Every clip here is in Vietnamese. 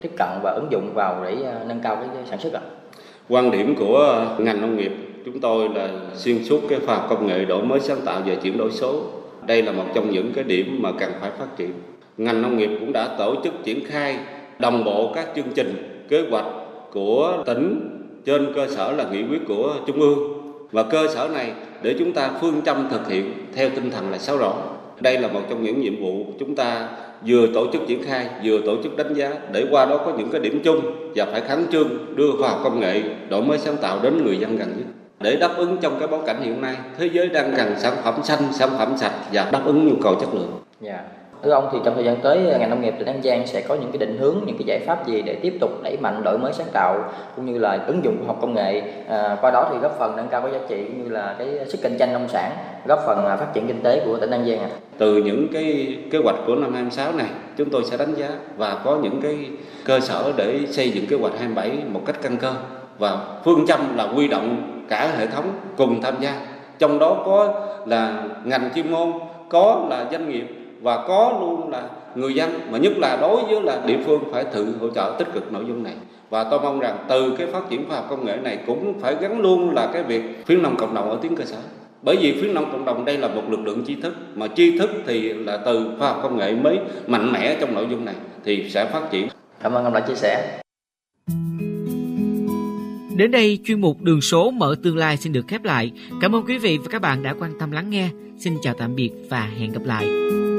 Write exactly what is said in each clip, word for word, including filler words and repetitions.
tiếp cận và ứng dụng vào để nâng cao cái sản xuất ạ? Quan điểm của ngành nông nghiệp chúng tôi là xuyên suốt cái khoa học công nghệ, đổi mới sáng tạo và chuyển đổi số. Đây là một trong những cái điểm mà cần phải phát triển. Ngành nông nghiệp cũng đã tổ chức triển khai đồng bộ các chương trình, kế hoạch của tỉnh trên cơ sở là nghị quyết của Trung ương. Và cơ sở này để chúng ta phương châm thực hiện theo tinh thần là sáu rõ. Đây là một trong những nhiệm vụ chúng ta vừa tổ chức triển khai, vừa tổ chức đánh giá để qua đó có những cái điểm chung và phải khẩn trương đưa khoa học công nghệ, đổi mới sáng tạo đến người dân gần nhất. Để đáp ứng trong cái bối cảnh hiện nay, thế giới đang cần sản phẩm xanh, sản phẩm sạch và đáp ứng nhu cầu chất lượng. Yeah. Thưa ông, thì trong thời gian tới ngành nông nghiệp tỉnh An Giang sẽ có những cái định hướng, những cái giải pháp gì để tiếp tục đẩy mạnh đổi mới sáng tạo cũng như là ứng dụng khoa học công nghệ, à, qua đó thì góp phần nâng cao cái giá trị cũng như là cái sức cạnh tranh nông sản, góp phần phát triển kinh tế của tỉnh An Giang ạ? À. Từ những cái kế hoạch của năm hai mươi sáu này, chúng tôi sẽ đánh giá và có những cái cơ sở để xây dựng kế hoạch hai mươi bảy một cách căn cơ, và phương châm là huy động cả hệ thống cùng tham gia, trong đó có là ngành chuyên môn, có là doanh nghiệp và có luôn là người dân, mà nhất là đối với là địa phương phải tự hỗ trợ tích cực nội dung này. Và tôi mong rằng từ cái phát triển khoa học công nghệ này cũng phải gắn luôn là cái việc khuyến nông cộng đồng ở tuyến cơ sở. Bởi vì khuyến nông cộng đồng đây là một lực lượng tri thức, mà tri thức thì là từ khoa học công nghệ mới mạnh mẽ trong nội dung này thì sẽ phát triển. Cảm ơn ông đã chia sẻ. Đến đây, chuyên mục Đường số mở tương lai xin được khép lại. Cảm ơn quý vị và các bạn đã quan tâm lắng nghe. Xin chào tạm biệt và hẹn gặp lại.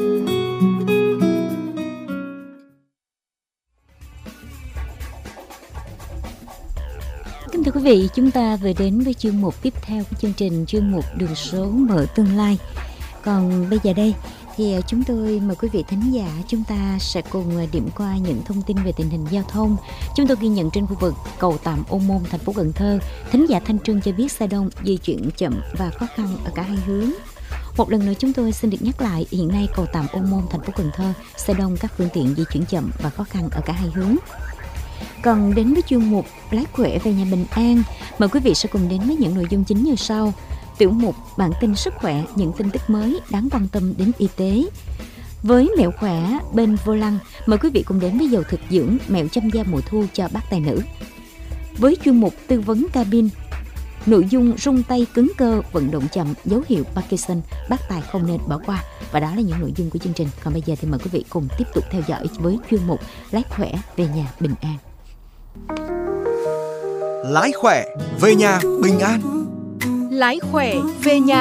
Kính thưa quý vị, chúng ta vừa đến với chuyên mục tiếp theo của chương trình, chuyên mục Đường số mở tương lai. Còn bây giờ đây thì chúng tôi mời quý vị thính giả chúng ta sẽ cùng điểm qua những thông tin về tình hình giao thông. Chúng tôi ghi nhận trên khu vực cầu Tạm Ô Môn, thành phố Cần Thơ, thính giả Thanh Trương cho biết xe đông di chuyển chậm và khó khăn ở cả hai hướng. Một lần nữa chúng tôi xin được nhắc lại, hiện nay cầu Tạm Ô Môn, thành phố Cần Thơ, xe đông, các phương tiện di chuyển chậm và khó khăn ở cả hai hướng. Còn đến với chuyên mục Lái khỏe về nhà bình an, mời quý vị sẽ cùng đến với những nội dung chính như sau. Tiểu mục Bản tin sức khỏe, những tin tức mới đáng quan tâm đến y tế. Với mẹo khỏe bên vô lăng, mời quý vị cùng đến với dầu thực dưỡng, mẹo chăm da mùa thu cho bác tài nữ. Với chuyên mục Tư vấn cabin, nội dung rung tay cứng cơ, vận động chậm, dấu hiệu Parkinson, bác tài không nên bỏ qua. Và đó là những nội dung của chương trình. Còn bây giờ thì mời quý vị cùng tiếp tục theo dõi với chuyên mục Lái khỏe về nhà bình an. Lái khỏe về nhà bình an. Lái khỏe về nhà